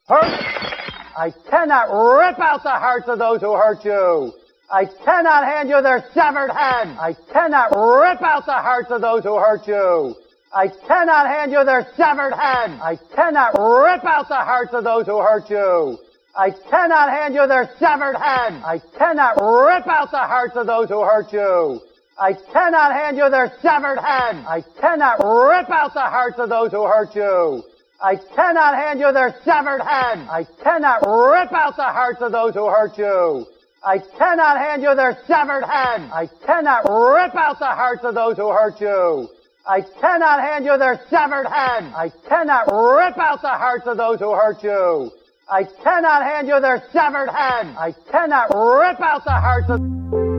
hurt. I cannot rip out the hearts of those who hurt you. I cannot hand you their severed head. I cannot rip out the hearts of those who hurt you. I cannot hand you their severed head. I cannot rip out the hearts of those who hurt you. I cannot hand you their severed head. I cannot rip out the hearts of those who hurt you. I cannot hand you their severed head. I cannot rip out the hearts of those who hurt you. I cannot hand you their severed head. I cannot rip out the hearts of those who hurt you. I cannot hand you their severed head. I cannot rip out the hearts of those who hurt you. I cannot hand you their severed head. I cannot rip out the hearts of those who hurt you. I cannot hand you their severed head. I cannot rip out the hearts of...